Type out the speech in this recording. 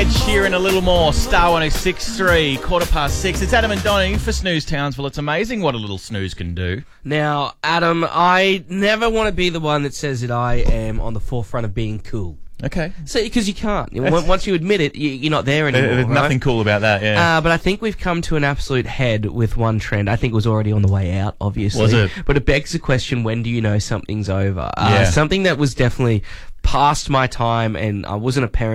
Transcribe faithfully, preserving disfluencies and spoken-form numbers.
Ed Sheeran, a little more. Star one oh six point three, quarter past six. It's Adam and Donnie for Snooze Townsville. It's amazing what a little snooze can do. Now, Adam, I never want to be the one that says that I am on the forefront of being cool. Okay. So, because you can't. You know, once you admit it, you, you're not there anymore. There's right? nothing cool about that, yeah. Uh, but I think we've come to an absolute head with one trend. I think it was already on the way out, obviously. Was it? But it begs the question, when do you know something's over? Uh, Yeah. Something that was definitely past my time, and I wasn't a parent